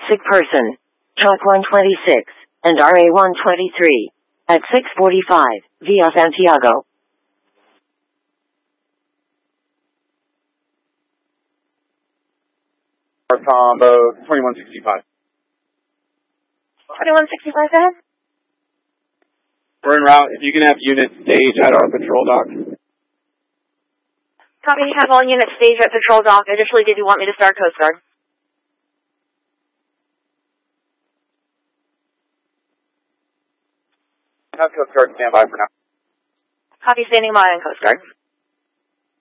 sick person. Truck 126 and RA 123 at 6:45 via Santiago. Combo 2165. 2165, go ahead. We're en route. If you can have units stage at our patrol dock. Copy, have all units staged at patrol dock. Additionally, did you want me to start Coast Guard? Have Coast Guard stand by for now. Copy, standing by on Coast Guard.